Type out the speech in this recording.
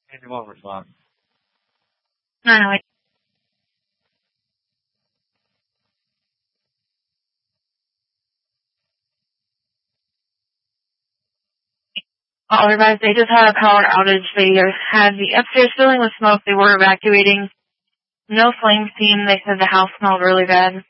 And you won't respond. No, otherwise, they just had a power outage. They had the upstairs filling with smoke. They were evacuating. No flames seen. They said the house smelled really bad.